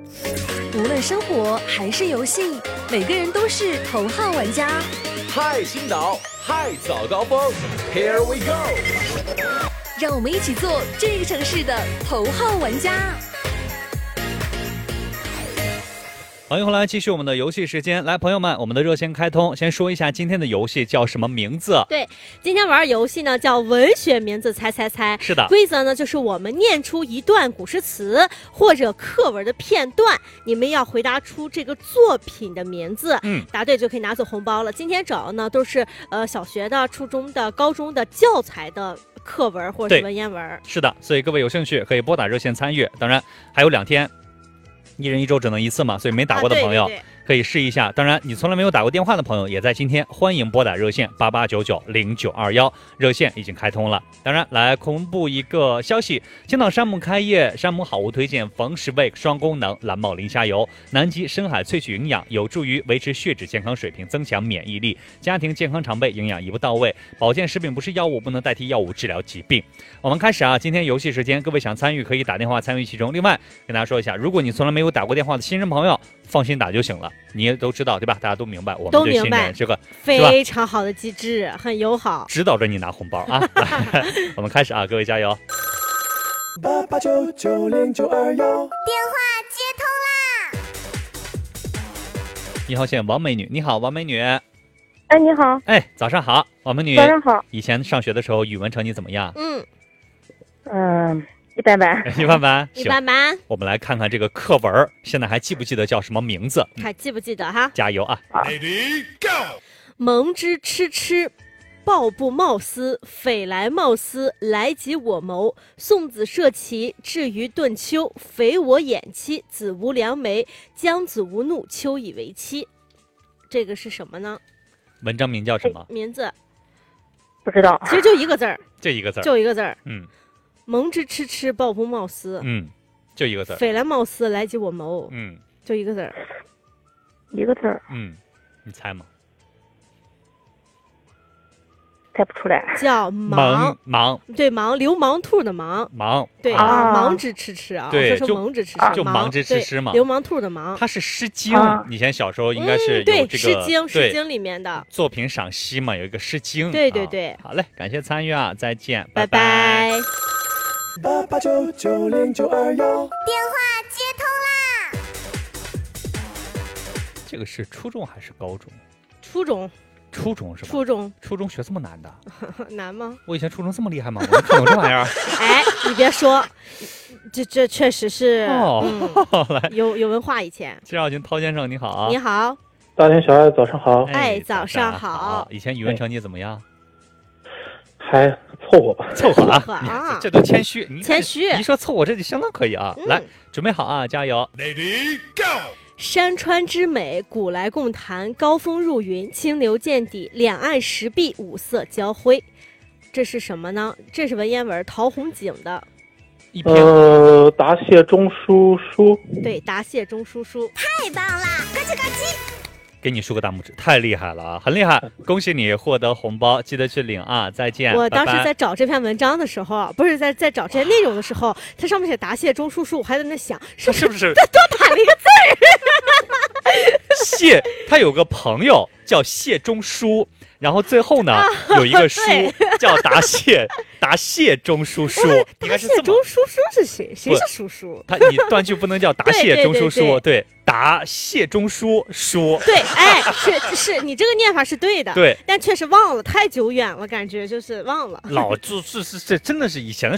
无论生活还是游戏，每个人都是头号玩家。 嗨青岛，嗨早高峰 ，Here we go！ 让我们一起做这个城市的头号玩家。 欢迎回来，继续我们的游戏时间。来，朋友们，我们的热线开通。先说一下今天的游戏叫什么名字？ 对，今天玩的游戏呢叫文学名字猜猜猜。 是的， 规则呢就是我们念出一段古诗词或者课文的片段，你们要回答出这个作品的名字。答对就可以拿走红包了。今天找的呢都是小学的、初中的、高中的教材的课文或者是文言文。 是的，所以各位有兴趣可以拨打热线参与。当然还有2天。1人1周只能1次嘛，所以没打过的朋友可以试一下。当然，你从来没有打过电话的朋友，也在今天欢迎拨打热线88990921，热线已经开通了。当然，来公布一个消息：青岛山姆开业，山姆好物推荐逢十味双功能蓝帽磷虾油，南极深海萃取营养，有助于维持血脂健康水平，增强免疫力，家庭健康常备，营养一步到位。保健食品不是药物，不能代替药物治疗疾病。我们开始啊，今天游戏时间，各位想参与可以打电话参与其中。另外跟大家说一下，如果你从来没有打过电话的新人朋友，放心打就行了。你也都知道对吧？大家都明白，我们对新人这个非常好的机制，很友好， 指导着你拿红包啊！来，我们开始啊，各位加油！88990921， 电话接通啦 ！1号线王美女，你好，王美女。 哎，你好。 哎，早上好，王美女。 早上好。 以前上学的时候，语文成绩怎么样？ 一般般。 一般般。 一般般。 我们来看看这个课文，现在还记不记得叫什么名字？ 还记不记得哈？ 加油啊 ！Ready go！ 蒙之痴痴，抱布茂斯，匪来貌思，来及我谋。宋子社稷，至于顿丘，匪我眼妻，子无良媒，姜子无怒，丘以为妻。这个是什么呢？ 文章名叫什么？ 名字不知道。 其实就一个字儿， 就一个字儿， 就一个字儿。蒙之痴痴，抱布茂斯。 就一个字儿。 匪来貌思，来及我谋。就一个字儿。 一个字儿。 你猜吗？ 猜不出来。 叫忙。对，忙，流氓兔的忙。 忙。 对啊，忙之痴痴啊。 对， 说蒙之痴痴， 就忙之痴痴嘛。 流氓兔的忙。 它是《诗经》，以前小时候应该是有这个 《诗经》里面的作品赏析嘛，有一个《诗经》。 对对对。 好嘞，感谢参与啊，再见， 拜拜。 88990921，电话接通啦！ 这个是初中还是高中？ 初中是吧？初中学这么难的？ 难吗？ 我以前初中这么厉害吗？我看懂这玩意儿。 哎，你别说，这确实是来有文化以前。 7号线涛先生你好。 你好。 大连小爱早上好。 哎，早上好。 以前语文成绩怎么样？ 还凑合吧。 凑合啊！这都谦虚。 谦虚。 一说凑合，这就相当可以啊！来，准备好啊，加油 ！Ready go！ 山川之美，古来共谈。高峰入云，清流见底，两岸石壁，五色交辉。这是什么呢？这是文言文，陶弘景的。 一篇。 答谢中书书。 对，答谢中书书。 太棒啦！咯吱咯吱。 给你竖个大拇指，太厉害了啊，很厉害！恭喜你获得红包，记得去领啊！再见。 我当时在找这篇文章的时候，不是在找这些内容的时候，它上面写答谢中书书，我还在那想，是不是再多打了一个字儿？ 谢，他有个朋友叫谢中书，然后最后呢有一个书叫答谢中书书，应该是这么。 答谢中书书是谁？谁是叔叔？ 你断句不能叫答谢中书书，对。答谢中书书， 对，哎，是你这个念法是对的， 对， 但确实忘了，太久远了，感觉就是忘了。 这真的是以前的。